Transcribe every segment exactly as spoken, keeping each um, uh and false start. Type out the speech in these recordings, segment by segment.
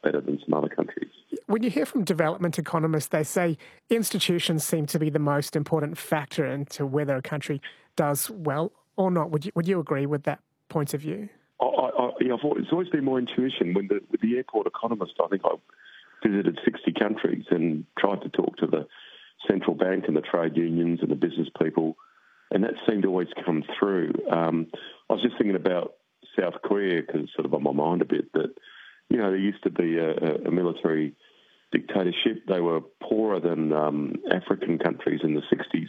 better than some other countries. When you hear from development economists, they say institutions seem to be the most important factor into whether a country does well or not. Would you, would you agree with that point of view? I, I, yeah, I've always, it's always been my intuition. When the, with the airport economist, I think I visited sixty countries and tried to talk to the central bank and the trade unions and the business people, and that seemed to always come through. Um, I was just thinking about South Korea, because it's sort of on my mind a bit, that, you know, there used to be a, a military dictatorship. They were poorer than um, African countries in the sixties,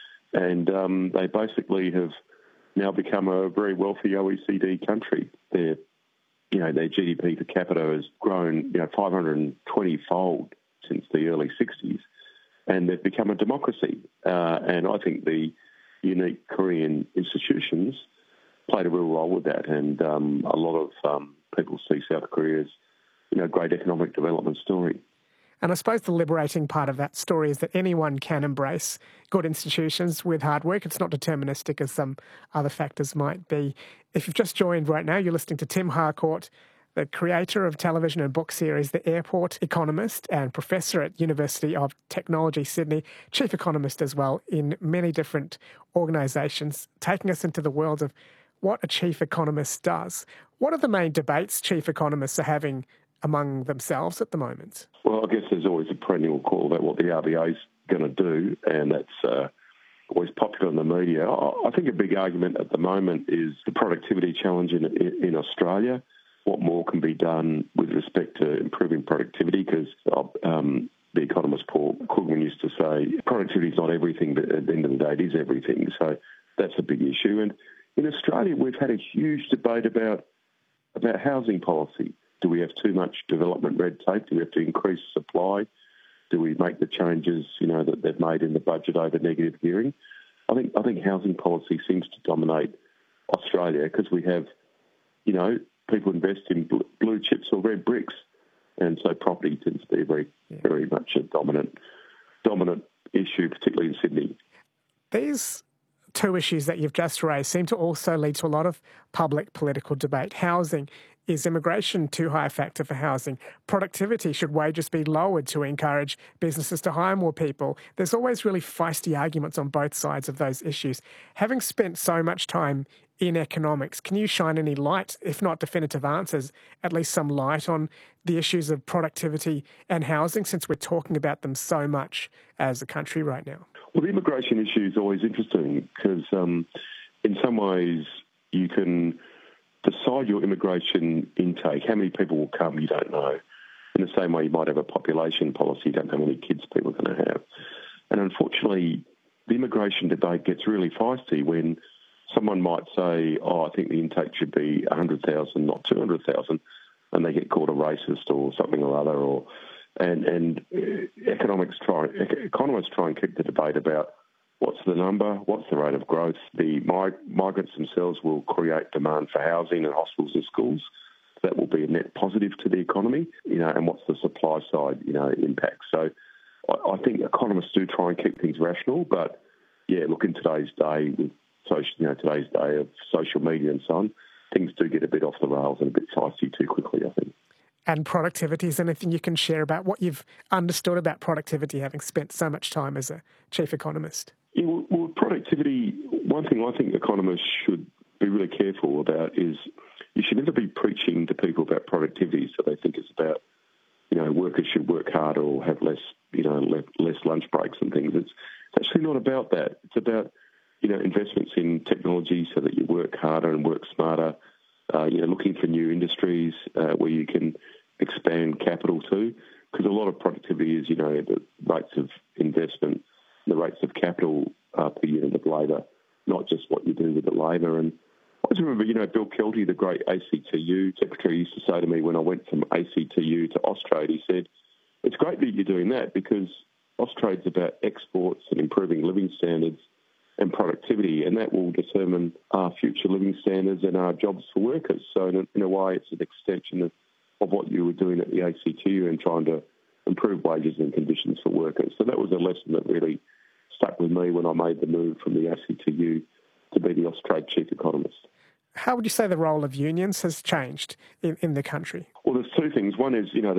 and um, they basically have now become a very wealthy O E C D country. Their, you know, their G D P per capita has grown, you know, five hundred twenty fold since the early sixties, and they've become a democracy. Uh, and I think the unique Korean institutions played a real role with that, and um, a lot of um, people see South Korea as, you know, a great economic development story. And I suppose the liberating part of that story is that anyone can embrace good institutions with hard work. It's not deterministic as some other factors might be. If you've just joined right now, you're listening to Tim Harcourt, the creator of television and book series The Airport Economist and professor at University of Technology, Sydney, chief economist as well in many different organisations, taking us into the world of what a chief economist does. What are the main debates chief economists are having among themselves at the moment? Well, I guess there's always a perennial call about what the R B A is going to do, and that's uh, always popular in the media. I think a big argument at the moment is the productivity challenge in, in Australia. What more can be done with respect to improving productivity? Because um, the economist Paul Krugman used to say, productivity is not everything, but at the end of the day, it is everything. So that's a big issue. And in Australia, we've had a huge debate about about housing policy. Do we have too much development red tape? Do we have to increase supply? Do we make the changes, you know, that they've made in the budget over negative gearing? I think I think housing policy seems to dominate Australia because we have, you know, people invest in blue chips or red bricks, and so property tends to be very, yeah. very much a dominant dominant issue, particularly in Sydney. These two issues that you've just raised seem to also lead to a lot of public political debate. Housing. Is immigration too high a factor for housing? Productivity, should wages be lowered to encourage businesses to hire more people? There's always really feisty arguments on both sides of those issues. Having spent so much time in economics, can you shine any light, if not definitive answers, at least some light on the issues of productivity and housing, since we're talking about them so much as a country right now? Well, the immigration issue is always interesting because um, in some ways you can decide your immigration intake. How many people will come, you don't know. In the same way you might have a population policy, you don't know how many kids people are going to have. And unfortunately, the immigration debate gets really feisty when someone might say, oh, I think the intake should be one hundred thousand, not two hundred thousand, and they get called a racist or something or other. Or and and economics try, economists try and keep the debate about what's the number, what's the rate of growth. The migrants themselves will create demand for housing and hospitals and schools. That will be a net positive to the economy, you know, and what's the supply side, you know, impact. So I, I think economists do try and keep things rational, but yeah, look, in today's day, with social, you know, today's day of social media and so on, things do get a bit off the rails and a bit feisty too quickly, I think. And productivity, is anything you can share about what you've understood about productivity, having spent so much time as a chief economist? Yeah, well, well, productivity, one thing I think economists should be really careful about is you should never be preaching to people about productivity so they think it's about, you know, workers should work harder or have less, you know, less, less lunch breaks and things. It's, it's actually not about that. It's about, you know, investments in technology so that you work harder and work smarter, uh, you know, looking for new industries uh, where you can expand capital to, because a lot of productivity is, you know, the rates of investment, the rates of capital uh, per unit of labour, not just what you do with the labour. And I always remember, you know, Bill Kelty, the great A C T U secretary, used to say to me when I went from A C T U to Austrade, he said, it's great that you're doing that because Austrade's about exports and improving living standards and productivity, and that will determine our future living standards and our jobs for workers. So in a, in a way, it's an extension of, of what you were doing at the A C T U and trying to improve wages and conditions for workers. So that was a lesson that really stuck with me when I made the move from the A C T U to be the Austrade chief economist. How would you say the role of unions has changed in, in the country? Well, there's two things. One is, you know,